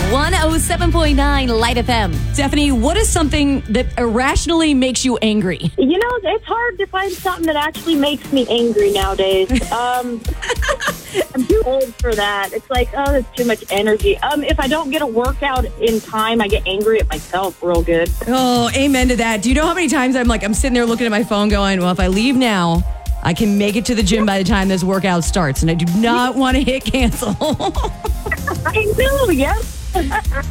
107.9 Light FM. Stephanie, what is something that irrationally makes you angry? You know, it's hard to find something that actually makes me angry nowadays. I'm too old for that. It's like, oh, that's too much energy. If I don't get a workout in time, I get angry at myself real good. Oh, amen to that. Do you know how many times I'm sitting there looking at my phone going, well, if I leave now, I can make it to the gym by the time this workout starts, and I do not want to hit cancel. I do, yes.